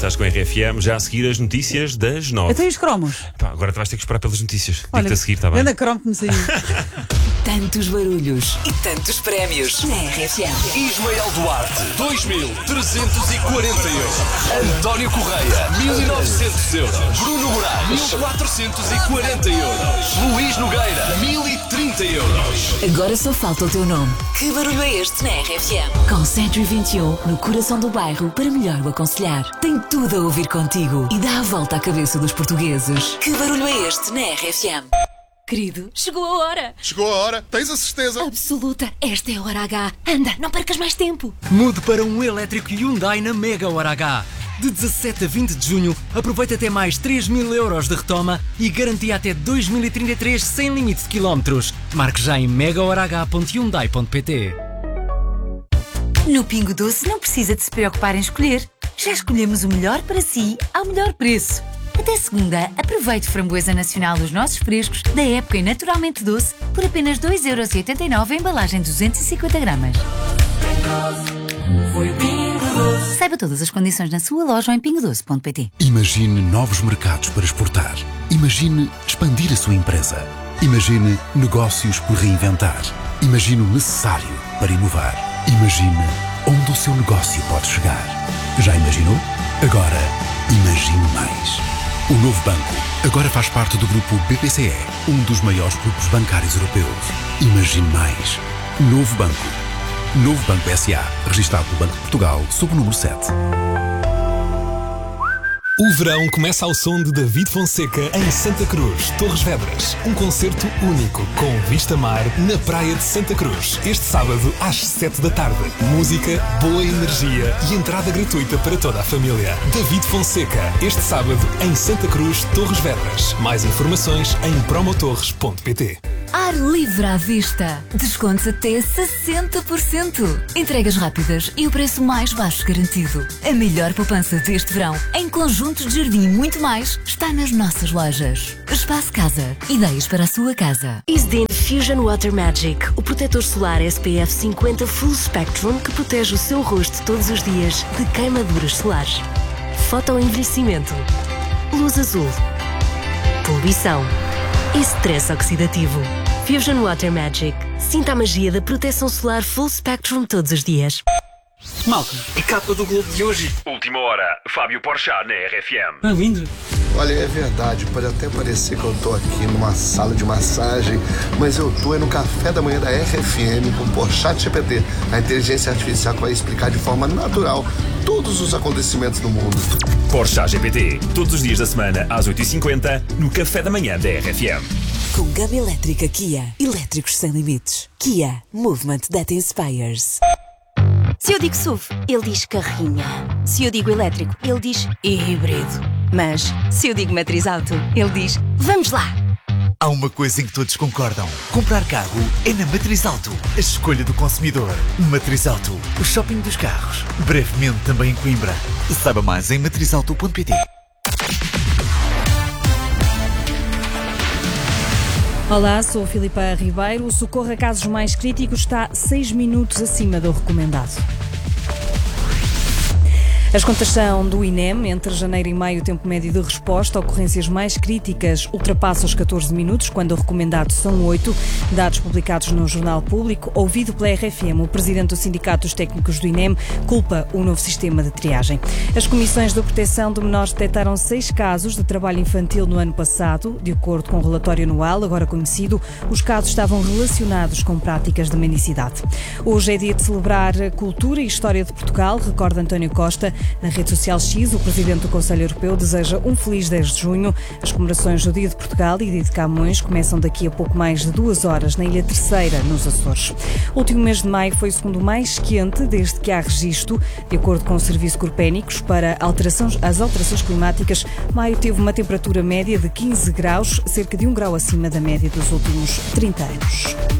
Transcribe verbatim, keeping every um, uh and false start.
estás com a R F M, já a seguir as notícias das nove. Até os cromos. Pá, agora tu vais ter que esperar pelas notícias. Olha, Digo-te a seguir, está bem? Anda cromo que me saiu. Tantos barulhos e tantos prémios na R F M. Ismael Duarte, dois mil trezentos e quarenta euros. António Correia, mil e novecentos euros. Bruno Moraes, mil quatrocentos e quarenta euros. Luís Nogueira, mil e trinta euros. Agora só falta o teu nome. Que barulho é este na R F M? Com Century vinte e um, no coração do bairro, para melhor o aconselhar. Tem tudo a ouvir contigo e dá a volta à cabeça dos portugueses. Que barulho é este na R F M? Querido, chegou a hora. Chegou a hora, tens a certeza? Absoluta, esta é a hora H. Anda, não percas mais tempo. Mude para um elétrico Hyundai na Mega Hora H. De dezassete a vinte de junho, aproveita até mais três mil euros de retoma e garantia até dois mil e trinta e três sem limite de quilómetros. Marque já em mega hora h ponto hyundai ponto pt. No Pingo Doce não precisa de se preocupar em escolher. Já escolhemos o melhor para si ao melhor preço. Até segunda, aproveite framboesa nacional dos nossos frescos, da época e naturalmente doce, por apenas dois euros e oitenta e nove a embalagem duzentos e cinquenta gramas. Saiba todas as condições na sua loja ou em pingo doce ponto pt. Imagine novos mercados para exportar. Imagine expandir a sua empresa. Imagine negócios por reinventar. Imagine o necessário para inovar. Imagine onde o seu negócio pode chegar. Já imaginou? Agora, imagine mais. O Novo Banco agora faz parte do grupo B P C E, um dos maiores grupos bancários europeus. Imagine mais. Novo Banco. Novo Banco S A, registado pelo Banco de Portugal, sob o número sete. O verão começa ao som de David Fonseca em Santa Cruz, Torres Vedras. Um concerto único, com vista mar, na praia de Santa Cruz. Este sábado, às sete da tarde. Música, boa energia e entrada gratuita para toda a família. David Fonseca, este sábado, em Santa Cruz, Torres Vedras. Mais informações em promotorres ponto pt. Ar livre à vista. Descontos até sessenta por cento. Entregas rápidas e o preço mais baixo garantido. A melhor poupança deste verão, em conjuntos de jardim e muito mais, está nas nossas lojas. Espaço Casa. Ideias para a sua casa. Isdin Fusion Water Magic, o protetor solar S P F cinquenta Full Spectrum que protege o seu rosto todos os dias de queimaduras solares. Fotoenvelhecimento. Luz azul. Poluição. E stress oxidativo. Fusion Water Magic. Sinta a magia da proteção solar Full Spectrum todos os dias. Malta, a capa do Globo de hoje. Última hora, Fábio Porchat na R F M. Ah, lindo. Olha, é verdade, pode até parecer que eu tô aqui numa sala de massagem, mas eu tô é no café da manhã da R F M com o Porchat G P T, a inteligência artificial que vai explicar de forma natural todos os acontecimentos do mundo. Porchat G P T, todos os dias da semana, às oito e cinquenta, no café da manhã da R F M. Com gama elétrica Kia. Elétricos sem limites. Kia. Movement that inspires. Se eu digo S U V, ele diz carrinha. Se eu digo elétrico, ele diz híbrido. Mas se eu digo matriz auto, ele diz vamos lá. Há uma coisa em que todos concordam. Comprar carro é na Matriz Auto. A escolha do consumidor. Matriz Auto, o shopping dos carros. Brevemente também em Coimbra. Saiba mais em matriz auto ponto pt. Olá, sou Filipa Ribeiro. O socorro a casos mais críticos está seis minutos acima do recomendado. As contas são do I N E M. Entre janeiro e maio, o tempo médio de resposta a ocorrências mais críticas ultrapassa os catorze minutos, quando o recomendado são oito. Dados publicados no Jornal Público. Ouvido pela R F M, o presidente do Sindicato dos Técnicos do I N E M culpa o novo sistema de triagem. As comissões de proteção de menores detectaram seis casos de trabalho infantil no ano passado. De acordo com o relatório anual, agora conhecido, os casos estavam relacionados com práticas de mendicidade. Hoje é dia de celebrar a cultura e história de Portugal, recorda António Costa. Na rede social X, o presidente do Conselho Europeu deseja um feliz dez de junho. As comemorações do Dia de Portugal e Dia de Camões começam daqui a pouco mais de duas horas na Ilha Terceira, nos Açores. O último mês de maio foi o segundo mais quente desde que há registro. De acordo com o Serviço Copernicus, para alterações, as alterações climáticas, maio teve uma temperatura média de quinze graus, cerca de um grau acima da média dos últimos trinta anos.